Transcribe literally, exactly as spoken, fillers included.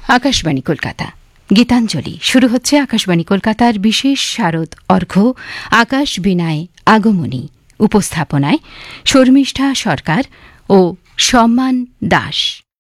আকাশবাণী কলকাতা গীতাঞ্জলি শুরু হচ্ছে আকাশবাণী কলকাতার বিশেষ শারদ অর্ঘ্য আকাশ বীণায় আগমনী উপস্থাপনায় শর্মিষ্ঠা সরকার ও সম্মান দাস।